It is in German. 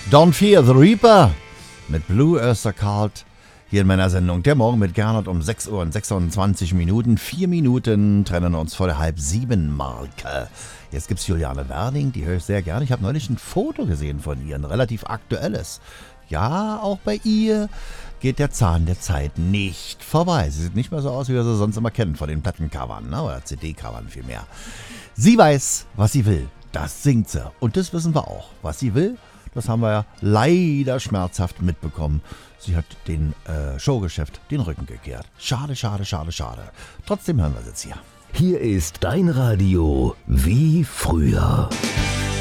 Don't Fear the Reaper mit Blue Oyster Cult hier in meiner Sendung Der Morgen mit Gernot um 6 Uhr und 26 Minuten. 4 Minuten trennen uns vor der 6:30-Marke. Jetzt gibt's Juliane Werding, die höre ich sehr gerne. Ich habe neulich ein Foto gesehen von ihr, ein relativ aktuelles. Ja, auch bei ihr geht der Zahn der Zeit nicht vorbei. Sie sieht nicht mehr so aus, wie wir sie sonst immer kennen, von den Plattencovern, ne? Oder CD-Covern vielmehr. Sie weiß, was sie will. Das singt sie. Und das wissen wir auch. Was sie will, das haben wir ja leider schmerzhaft mitbekommen. Sie hat dem Showgeschäft den Rücken gekehrt. Schade, schade, schade, schade. Trotzdem hören wir es jetzt hier. Hier ist dein Radio wie früher.